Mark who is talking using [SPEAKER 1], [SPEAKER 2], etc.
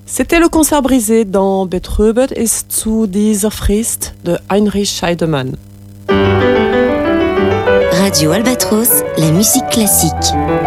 [SPEAKER 1] C'était le concert brisé dans Betrübet ist zu dieser Frist de Heinrich Scheidemann.
[SPEAKER 2] Radio Albatros, la musique classique.